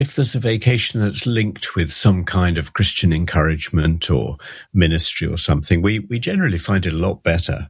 if there's a vacation that's linked with some kind of Christian encouragement or ministry or something, we generally find it a lot better.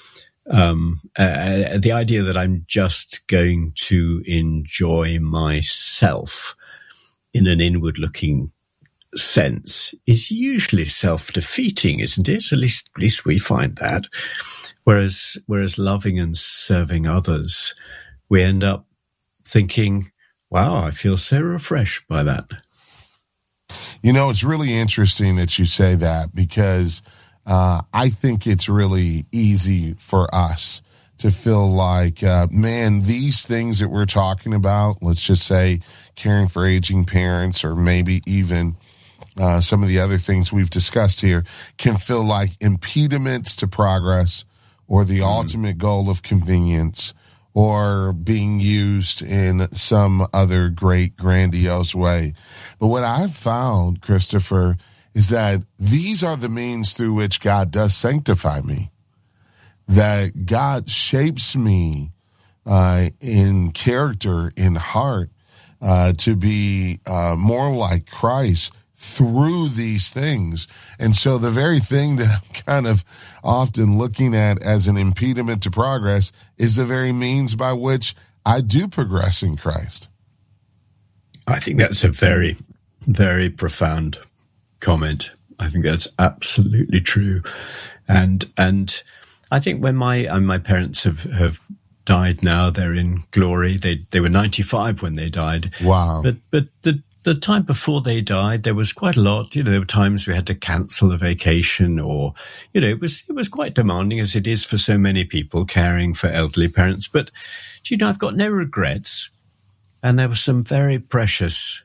The idea that I'm just going to enjoy myself in an inward-looking sense is usually self-defeating, isn't it? At least we find that. Whereas loving and serving others, we end up thinking, wow, I feel so refreshed by that. You know, it's really interesting that you say that, because I think it's really easy for us to feel like, man, these things that we're talking about, let's just say caring for aging parents, or maybe even some of the other things we've discussed here, can feel like impediments to progress, or the ultimate goal of convenience, or being used in some other great grandiose way. But what I've found, Christopher, is that these are the means through which God does sanctify me, that God shapes me in character, in heart, to be more like Christ through these things. And so the very thing that I'm kind of often looking at as an impediment to progress is the very means by which I do progress in Christ. I think that's a very, very profound comment. I think that's absolutely true. And I think when my parents have died now, they're in glory. They were 95 when they died. Wow. But the time before they died, there was quite a lot. There were times we had to cancel a vacation, or, it was quite demanding, as it is for so many people caring for elderly parents. But, I've got no regrets. And there were some very precious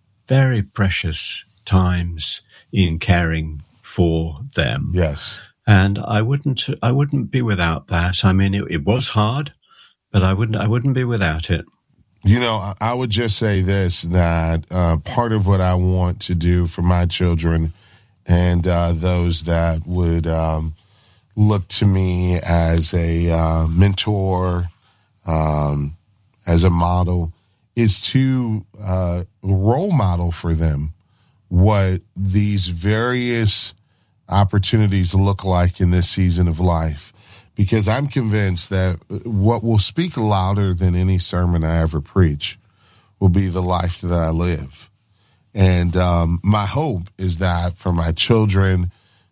times in caring for them. Yes. And I wouldn't be without that. I mean, it was hard, but I wouldn't be without it. I would just say this, that part of what I want to do for my children and those that would look to me as a mentor, as a model, is to role model for them what these various opportunities look like in this season of life. Because I'm convinced that what will speak louder than any sermon I ever preach will be the life that I live. And my hope is that for my children,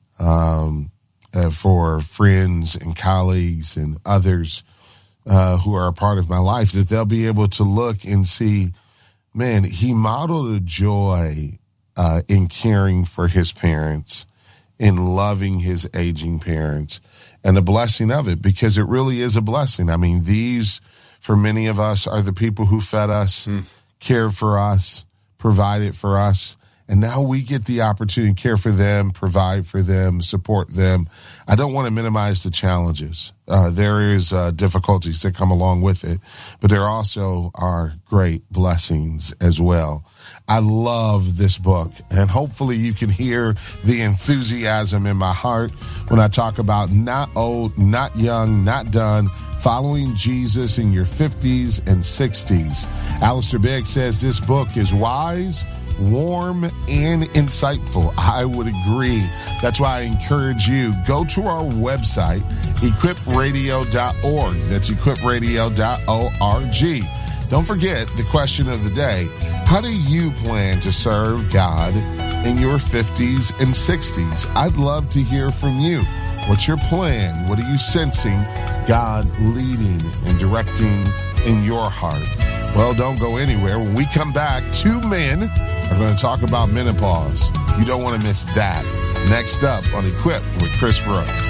for friends and colleagues and others who are a part of my life, that they'll be able to look and see, man, he modeled a joy in caring for his parents, in loving his aging parents, and the blessing of it, because it really is a blessing. I mean, these, for many of us, are the people who fed us, cared for us, provided for us, and now we get the opportunity to care for them, provide for them, support them. I don't want to minimize the challenges. There is difficulties that come along with it, but there also are great blessings as well. I love this book, and hopefully you can hear the enthusiasm in my heart when I talk about not old, not young, not done, following Jesus in your 50s and 60s. Alistair Begg says this book is wise, warm, and insightful. I would agree. That's why I encourage you, go to our website, equipradio.org. That's equipradio.org. Don't forget the question of the day. How do you plan to serve God in your 50s and 60s? I'd love to hear from you. What's your plan? What are you sensing God leading and directing in your heart? Well, don't go anywhere. When we come back, two men are going to talk about menopause. You don't want to miss that. Next up on Equip with Chris Brooks.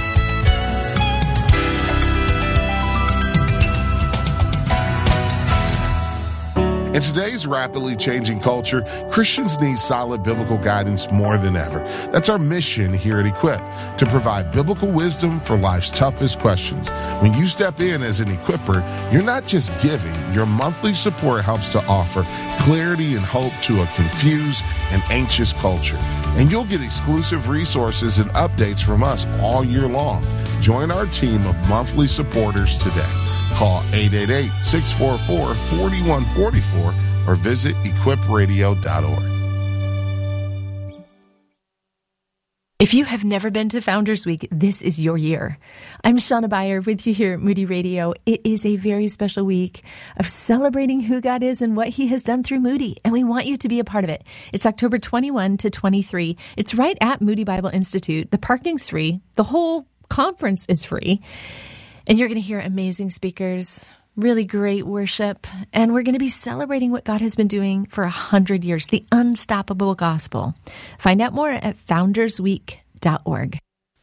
In today's rapidly changing culture, Christians need solid biblical guidance more than ever. That's our mission here at Equip, to provide biblical wisdom for life's toughest questions. When you step in as an equipper, you're not just giving. Your monthly support helps to offer clarity and hope to a confused and anxious culture. And you'll get exclusive resources and updates from us all year long. Join our team of monthly supporters today. Call 888-644-4144 or visit equipradio.org. If you have never been to Founders Week, this is your year. I'm Shauna Beyer with you here at Moody Radio. It is a very special week of celebrating who God is and what He has done through Moody, and we want you to be a part of it. It's October 21 to 23. It's right at Moody Bible Institute. The parking's free. The whole conference is free. And you're going to hear amazing speakers, really great worship, and we're going to be celebrating what God has been doing for 100 years, the unstoppable gospel. Find out more at foundersweek.org.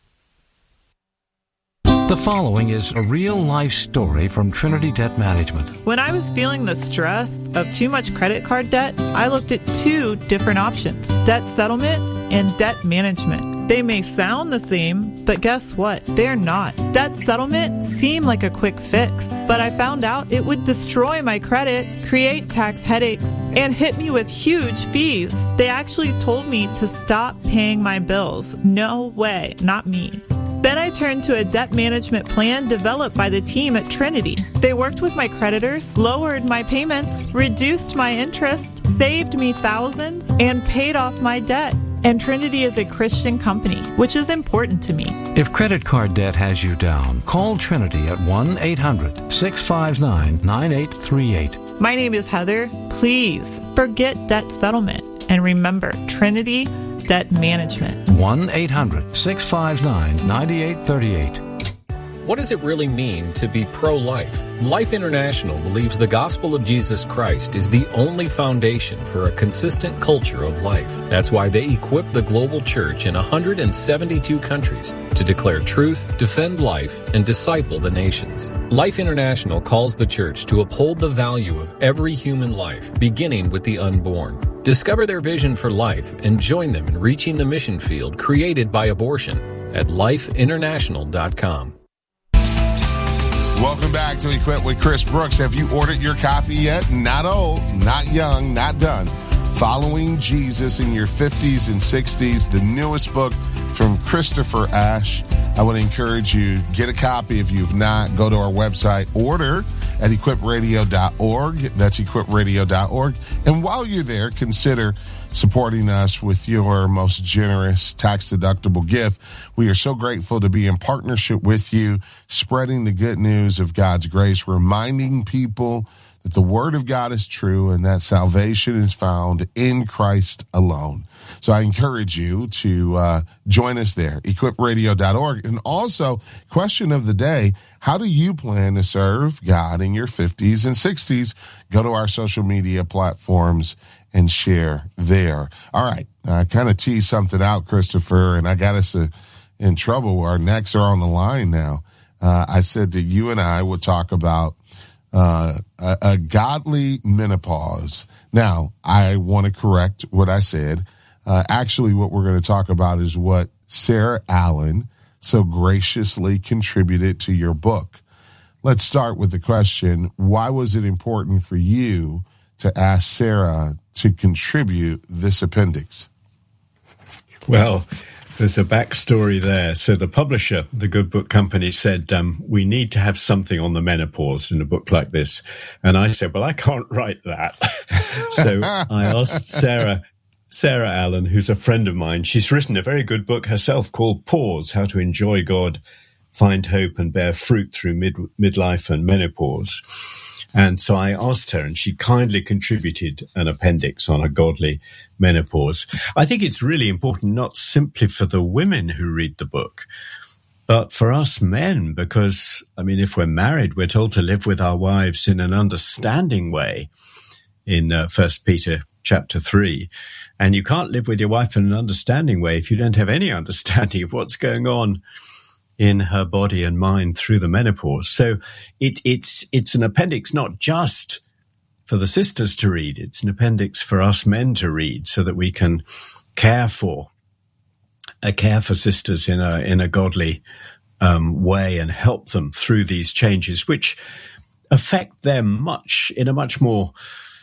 The following is a real-life story from Trinity Debt Management. When I was feeling the stress of too much credit card debt, I looked at two different options: debt settlement and debt management. They may sound the same, but guess what? They're not. Debt settlement seemed like a quick fix, but I found out it would destroy my credit, create tax headaches, and hit me with huge fees. They actually told me to stop paying my bills. No way, not me. Then I turned to a debt management plan developed by the team at Trinity. They worked with my creditors, lowered my payments, reduced my interest, saved me thousands, and paid off my debt. And Trinity is a Christian company, which is important to me. If credit card debt has you down, call Trinity at 1-800-659-9838. My name is Heather. Please forget debt settlement and remember Trinity Debt Management. 1-800-659-9838. What does it really mean to be pro-life? Life International believes the gospel of Jesus Christ is the only foundation for a consistent culture of life. That's why they equip the global church in 172 countries to declare truth, defend life, and disciple the nations. Life International calls the church to uphold the value of every human life, beginning with the unborn. Discover their vision for life and join them in reaching the mission field created by abortion at lifeinternational.com. Welcome back to Equip with Chris Brooks. Have you ordered your copy yet? Not old, not young, not done. Following Jesus in Your 50s and 60s, the newest book from Christopher Ash. I would encourage you, get a copy if you've not. Go to our website, order at equipradio.org. That's equipradio.org. And while you're there, consider supporting us with your most generous tax-deductible gift. We are so grateful to be in partnership with you, spreading the good news of God's grace, reminding people that the Word of God is true and that salvation is found in Christ alone. So I encourage you to join us there, equipradio.org. And also, question of the day, how do you plan to serve God in your 50s and 60s? Go to our social media platforms and share there. All right, I kind of teased something out, Christopher, and I got us in trouble. Our necks are on the line now. I said that you and I would talk about a godly menopause. Now, I want to correct what I said. Actually, what we're going to talk about is what Sarah Allen so graciously contributed to your book. Let's start with the question, why was it important for you to ask Sarah to contribute this appendix? Well, there's a backstory there. So the publisher, the Good Book Company, said, we need to have something on the menopause in a book like this. And I said, well, I can't write that. So I asked Sarah Allen, who's a friend of mine. She's written a very good book herself called Pause, How to Enjoy God, Find Hope and Bear Fruit Through Midlife and Menopause. And so I asked her, and she kindly contributed an appendix on a godly menopause. I think it's really important, not simply for the women who read the book, but for us men, because, I mean, if we're married, we're told to live with our wives in an understanding way in 1 Peter chapter 3. And you can't live with your wife in an understanding way if you don't have any understanding of what's going on in her body and mind through the menopause. So it's an appendix not just for the sisters to read, it's an appendix for us men to read so that we can care for sisters in a godly way and help them through these changes, which affect them in a much more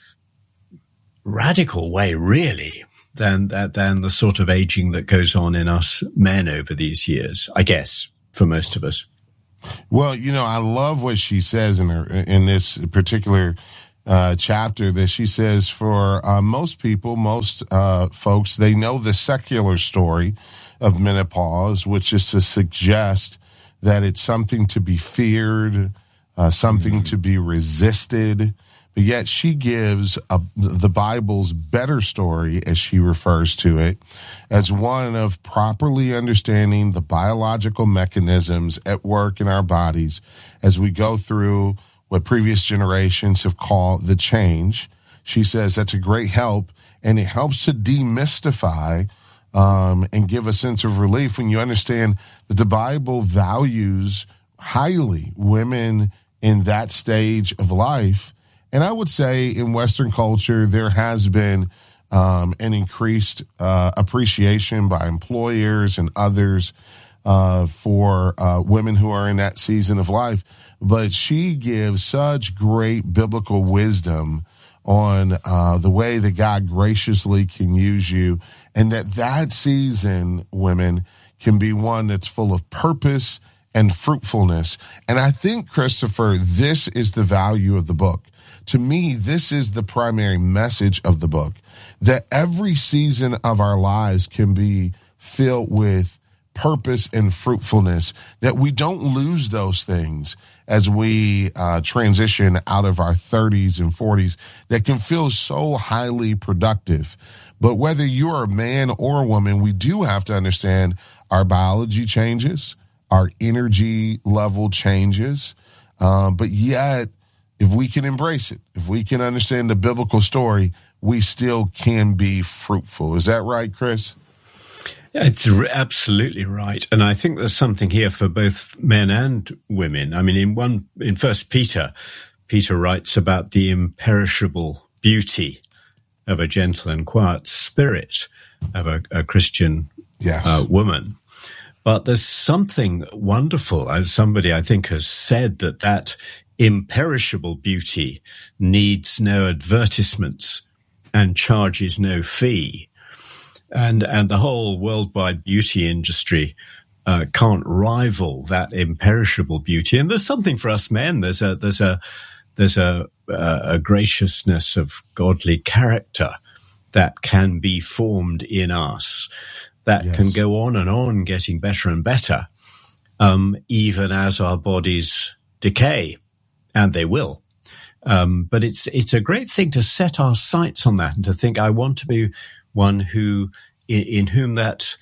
radical way, really, than the sort of aging that goes on in us men over these years, I guess, for most of us. Well, I love what she says in this particular chapter that she says for most people, most folks, they know the secular story of menopause, which is to suggest that it's something to be feared, something to be resisted. But yet she gives the Bible's better story, as she refers to it, as one of properly understanding the biological mechanisms at work in our bodies as we go through what previous generations have called the change. She says that's a great help, and it helps to demystify and give a sense of relief when you understand that the Bible values highly women in that stage of life. And I would say in Western culture, there has been an increased appreciation by employers and others for women who are in that season of life. But she gives such great biblical wisdom on the way that God graciously can use you, and that season, women, can be one that's full of purpose and fruitfulness. And I think, Christopher, this is the value of the book. To me, this is the primary message of the book, that every season of our lives can be filled with purpose and fruitfulness, that we don't lose those things as we transition out of our 30s and 40s, that can feel so highly productive. But whether you're a man or a woman, we do have to understand our biology changes, our energy level changes, but yet, if we can embrace it, if we can understand the biblical story, we still can be fruitful. Is that right, Chris? It's absolutely right. And I think there's something here for both men and women. I mean, in First Peter, Peter writes about the imperishable beauty of a gentle and quiet spirit of a Christian woman. But there's something wonderful, as somebody I think has said, that imperishable beauty needs no advertisements and charges no fee. And the whole worldwide beauty industry can't rival that imperishable beauty. And there's something for us men. There's a graciousness of godly character that can be formed in us, that can go on getting better and better, even as our bodies decay. And they will. But it's a great thing to set our sights on that and to think, I want to be one who, in whom that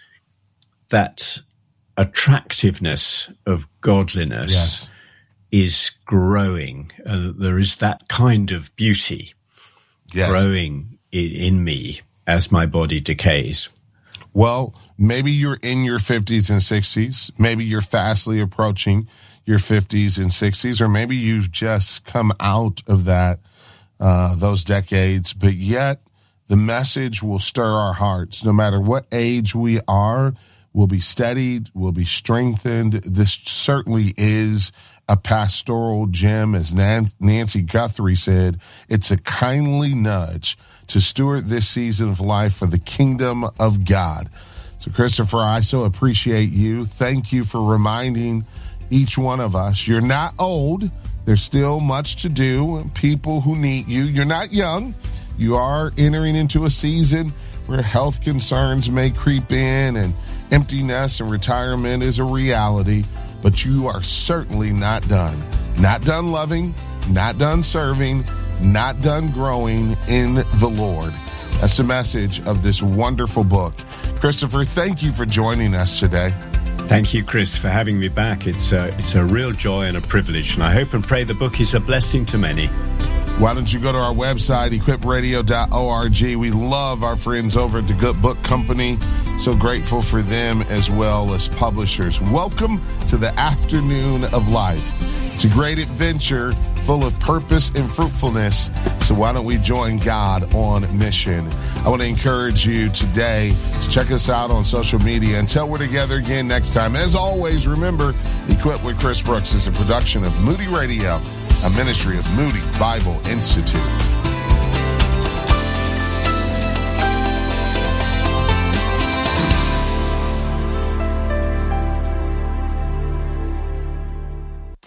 attractiveness of godliness is growing. There is that kind of beauty growing in me as my body decays. Well, maybe you're in your 50s and 60s. Maybe you're fastly approaching your 50s and 60s, or maybe you've just come out of that, those decades, but yet the message will stir our hearts. No matter what age we are, we'll be steadied, we'll be strengthened. This certainly is a pastoral gem. As Nancy Guthrie said, it's a kindly nudge to steward this season of life for the kingdom of God. So, Christopher, I so appreciate you. Thank you for reminding each one of us, you're not old. There's still much to do. People who need you. You're not young. You are entering into a season where health concerns may creep in and emptiness and retirement is a reality, but you are certainly not done. Not done loving, not done serving, not done growing in the Lord. That's the message of this wonderful book. Christopher, thank you for joining us today. Thank you, Chris, for having me back. It's a real joy and a privilege, and I hope and pray the book is a blessing to many. Why don't you go to our website, equipradio.org. We love our friends over at the Good Book Company. So grateful for them as well as publishers. Welcome to the afternoon of life. It's a great adventure full of purpose and fruitfulness. So why don't we join God on mission? I want to encourage you today to check us out on social media. Until we're together again next time, as always, remember, Equip with Chris Brooks is a production of Moody Radio, a ministry of Moody Bible Institute.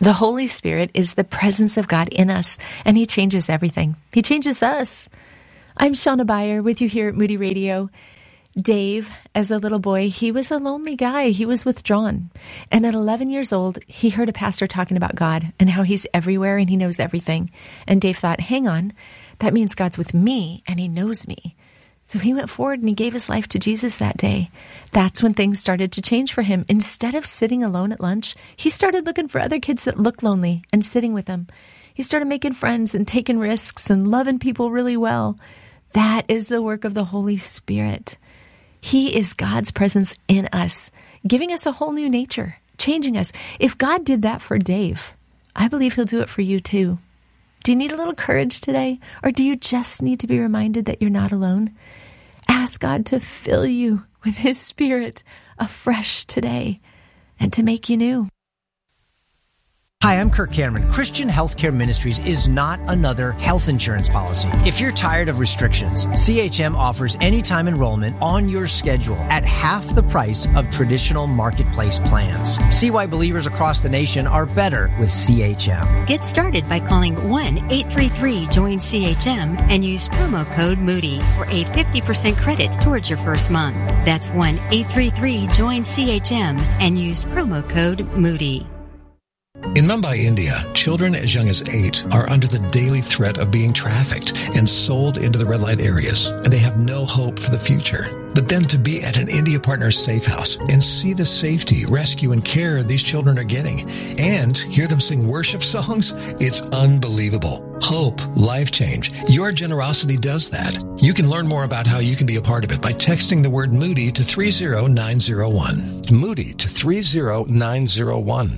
The Holy Spirit is the presence of God in us, and He changes everything. He changes us. I'm Shauna Beyer with you here at Moody Radio. Dave, as a little boy, he was a lonely guy. He was withdrawn. And at 11 years old, he heard a pastor talking about God and how He's everywhere and He knows everything. And Dave thought, hang on, that means God's with me and He knows me. So he went forward and he gave his life to Jesus that day. That's when things started to change for him. Instead of sitting alone at lunch, he started looking for other kids that look lonely and sitting with them. He started making friends and taking risks and loving people really well. That is the work of the Holy Spirit. He is God's presence in us, giving us a whole new nature, changing us. If God did that for Dave, I believe He'll do it for you too. Do you need a little courage today? Or do you just need to be reminded that you're not alone? Ask God to fill you with His Spirit afresh today and to make you new. Hi, I'm Kirk Cameron. Christian Healthcare Ministries is not another health insurance policy. If you're tired of restrictions, CHM offers anytime enrollment on your schedule at half the price of traditional marketplace plans. See why believers across the nation are better with CHM. Get started by calling 1-833-JOIN-CHM and use promo code Moody for a 50% credit towards your first month. That's 1-833-JOIN-CHM and use promo code Moody. In Mumbai, India, children as young as 8 are under the daily threat of being trafficked and sold into the red light areas, and they have no hope for the future. But then to be at an India Partners safe house and see the safety, rescue, and care these children are getting, and hear them sing worship songs, it's unbelievable. Hope, life change. Your generosity does that. You can learn more about how you can be a part of it by texting the word Moody to 30901. Moody to 30901.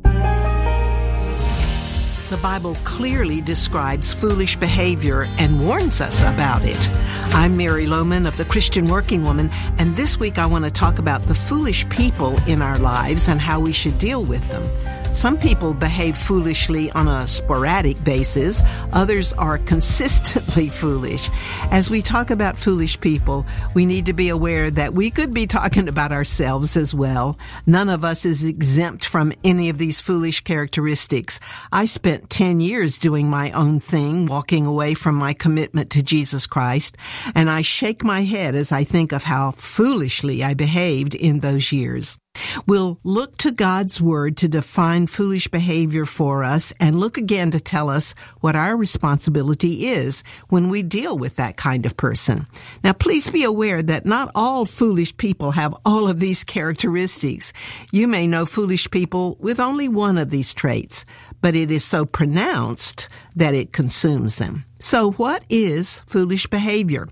The Bible clearly describes foolish behavior and warns us about it. I'm Mary Lohman of the Christian Working Woman, and this week I want to talk about the foolish people in our lives and how we should deal with them. Some people behave foolishly on a sporadic basis. Others are consistently foolish. As we talk about foolish people, we need to be aware that we could be talking about ourselves as well. None of us is exempt from any of these foolish characteristics. I spent 10 years doing my own thing, walking away from my commitment to Jesus Christ, and I shake my head as I think of how foolishly I behaved in those years. We'll look to God's Word to define foolish behavior for us and look again to tell us what our responsibility is when we deal with that kind of person. Now, please be aware that not all foolish people have all of these characteristics. You may know foolish people with only one of these traits, but it is so pronounced that it consumes them. So what is foolish behavior?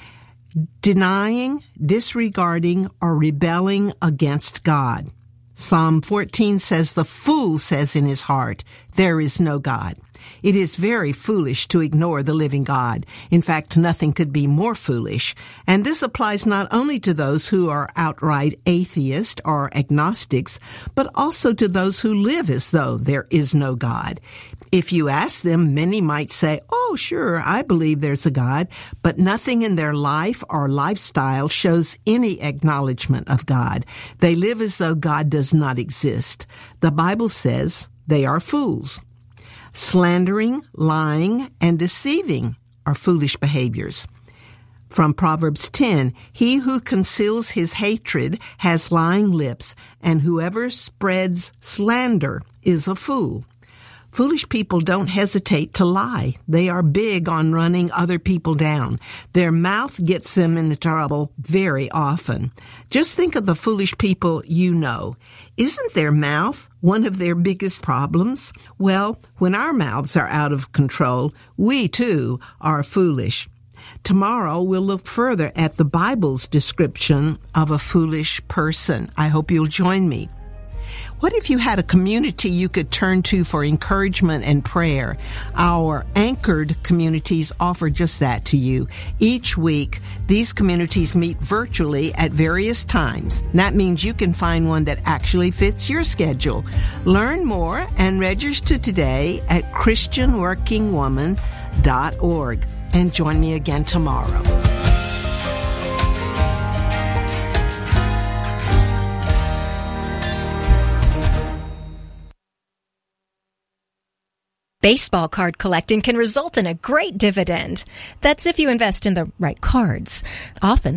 Denying, disregarding, or rebelling against God. Psalm 14 says, "The fool says in his heart, there is no God." It is very foolish to ignore the living God. In fact, nothing could be more foolish. And this applies not only to those who are outright atheist or agnostics, but also to those who live as though there is no God. If you ask them, many might say, "Oh, sure, I believe there's a God," but nothing in their life or lifestyle shows any acknowledgement of God. They live as though God does not exist. The Bible says they are fools. Slandering, lying, and deceiving are foolish behaviors. From Proverbs 10, "He who conceals his hatred has lying lips, and whoever spreads slander is a fool." Foolish people don't hesitate to lie. They are big on running other people down. Their mouth gets them into trouble very often. Just think of the foolish people you know. Isn't their mouth one of their biggest problems? Well, when our mouths are out of control, we too are foolish. Tomorrow we'll look further at the Bible's description of a foolish person. I hope you'll join me. What if you had a community you could turn to for encouragement and prayer? Our anchored communities offer just that to you. Each week, these communities meet virtually at various times. That means you can find one that actually fits your schedule. Learn more and register today at ChristianWorkingWoman.org. And join me again tomorrow. Baseball card collecting can result in a great dividend. That's if you invest in the right cards. Often,